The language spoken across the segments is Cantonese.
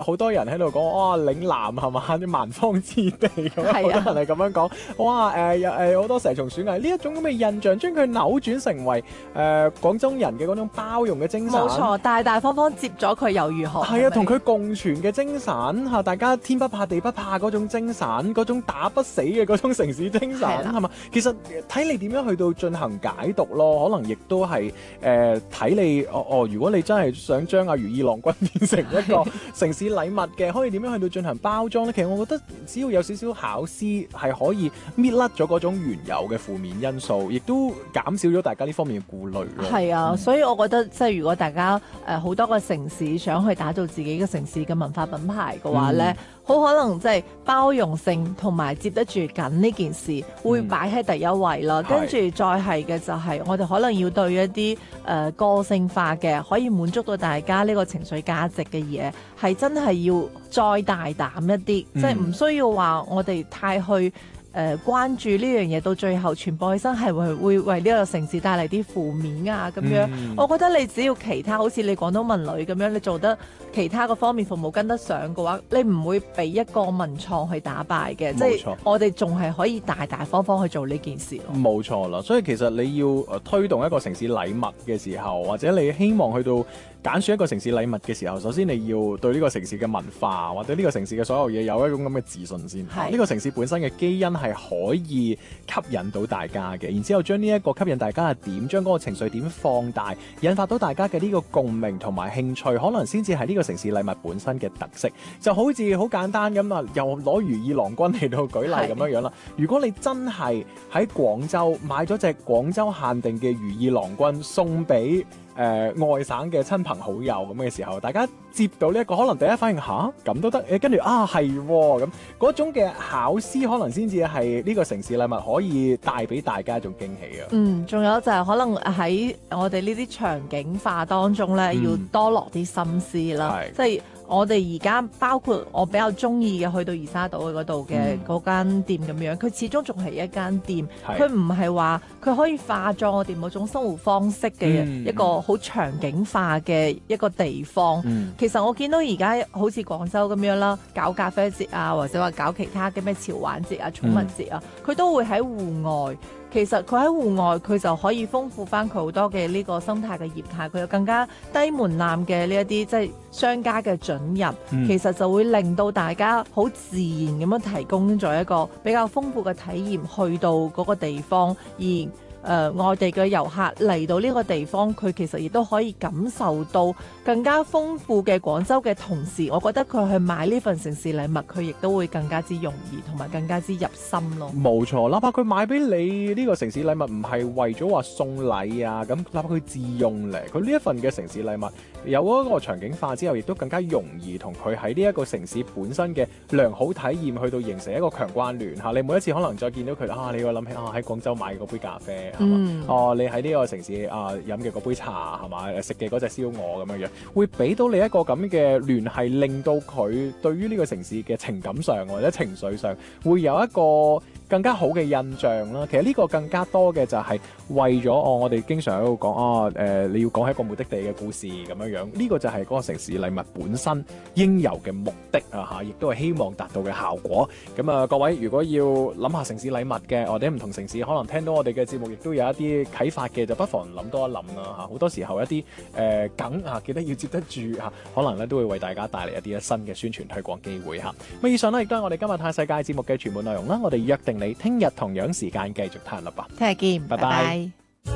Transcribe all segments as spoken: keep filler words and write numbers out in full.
好多人喺度講，哇，嶺南係嘛啲蠻荒之地咁樣，好多人係咁樣講，哇誒誒誒好多蛇蟲鼠蟻呢一種咁嘅印象，將佢扭轉成為誒、呃、廣州人嘅嗰種包容嘅精神。 冇錯，大大方方接咗佢又如何？ 係啊，同佢共存嘅精神嚇，大家天不怕地不怕嗰種精神，嗰種打不死嘅嗰種城市精神係嘛？其實睇你點樣去到進行解讀咯，可能亦都係誒睇你哦哦。如果你真係想將阿如意郎君變成一個城市禮物嘅，可以點樣去到進行包裝呢？其實我覺得只要有少少巧思，係可以搣甩咗嗰種原有嘅負面因素，亦都減少咗大家呢方面嘅顧慮咯。 係啊， 嗯、 所以我覺得即係如果大家誒好、呃、多個城市想去打造自己嘅城市嘅文化品牌嘅話呢，好、嗯、可能即係包容性同埋接得住緊呢件事會擺喺第一位啦。跟住、嗯、再係嘅就係我哋可能要對一啲誒、呃、個性化嘅可以滿足到大家呢個情緒價值嘅嘢，係真係要再大膽一啲，嗯、即係唔需要話我哋太去。誒、呃、關注呢樣嘢到最後傳播起身係會會為呢個城市帶嚟啲負面啊咁樣，嗯、我覺得你只要其他好似你廣東文旅咁樣，你做得其他個方面服務跟得上嘅話，你唔會俾一個文創去打敗嘅，即係我哋仲係可以大大方方去做呢件事咯。冇錯啦，所以其實你要誒推動一個城市禮物嘅時候，或者你希望去到揀選一個城市禮物嘅時候，首先你要對呢個城市嘅文化或者呢個城市嘅所有嘢有一種咁嘅自信先。呢個城市本身嘅基因係可以吸引到大家嘅，然之後將呢一個吸引大家嘅點，將嗰個情緒點放大，引發到大家嘅呢個共鳴同埋興趣，可能先至係呢個城市禮物本身嘅特色。就好似好簡單咁啊，又攞如意郎君嚟到舉例咁樣樣啦。如果你真係喺廣州買咗隻廣州限定嘅如意郎君送俾誒、呃、外省嘅親朋好友咁嘅時候，大家接到呢、這、一個可能第一反應吓咁都得，誒跟住啊係咁嗰種嘅巧思，可能先至係呢個城市禮物可以帶俾大家一種驚喜啊。 嗯，仲有就係可能喺我哋呢啲場景化當中咧，嗯、要多落啲心思啦，即係。我哋而家包括我比較中意嘅去到二沙島嘅嗰度嘅嗰間店咁樣，佢始終仲係一間店，佢唔係話佢可以化妝我哋某種生活方式嘅一個好場景化嘅一個地方。嗯、其實我見到而家好似廣州咁樣啦，搞咖啡節啊，或者話搞其他嘅咩潮玩節啊、寵物節啊，佢、嗯、都會喺戶外。其實佢喺戶外，佢就可以豐富翻佢好多嘅呢個生態嘅業態，佢有更加低門檻嘅呢一啲即係商家嘅准入，嗯、其實就會令到大家好自然咁樣提供咗一個比較豐富嘅體驗，去到嗰個地方而。誒、呃、外地嘅遊客嚟到呢個地方，佢其實亦都可以感受到更加豐富嘅廣州嘅同時，我覺得佢去買呢份城市禮物，佢亦都會更加之容易同埋更加之入心咯。 冇錯，哪怕佢買俾你呢個城市禮物唔係為咗話送禮啊，咁哪怕佢自用嚟，佢呢一份嘅城市禮物有嗰個場景化之後，亦都更加容易同佢喺呢一個城市本身嘅良好體驗去到形成一個強關聯嚇。你每一次可能再見到佢啊，你會諗起啊喺廣州買嗰杯咖啡。嗯，哦，你喺呢個城市啊飲嘅嗰杯茶係嘛，食嘅嗰隻燒鵝咁樣樣，會俾到你一個咁嘅聯繫，令到佢對於呢個城市嘅情感上或者情緒上會有一個更加好嘅印象啦。其實呢個更加多嘅就係為咗哦，我哋經常喺度講啊，誒、呃、你要講係一個目的地嘅故事咁樣樣，呢、這個就係嗰個城市禮物本身應有嘅目的啊嚇，亦都係希望達到嘅效果。咁啊，各位如果要諗下城市禮物嘅，或者唔同城市可能聽到我哋嘅節目，亦都有一啲啟發嘅，就不妨諗多一諗啦嚇。好多時候一啲誒梗啊，記得要接得住嚇，可能咧都會為大家帶嚟一啲新嘅宣傳推廣機會嚇。咁以上呢，亦都係我哋今日探世界節目嘅全部內容啦。我哋約定你聽日同樣時間繼續聽啦吧。 聽日見，拜拜。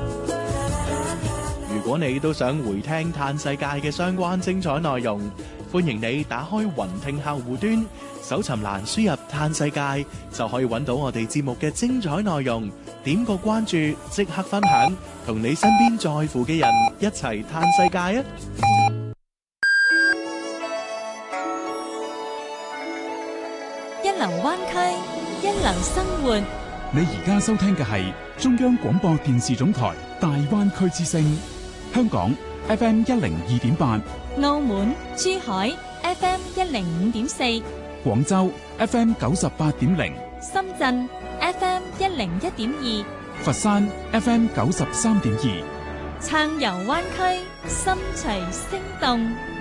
如果你都想回聽探世界嘅相關精彩內容，歡迎你打開雲聽客戶端，搜尋欄輸入探世界，就可以揾到我哋節目嘅精彩內容。點個關注，即刻分享，同你身邊在乎嘅人一齊探世界啊！ 一流灣區，一流生活。 你而家收聽嘅係中央廣播電視總台大灣區之聲，香港 F M 一零二點八， 澳門、珠海 F M 一零五點四， 廣州 F M 九十八點零， 深圳 F M 一零一點二， 佛山 F M 九十三點二， 撐遊灣區，心隨聲動。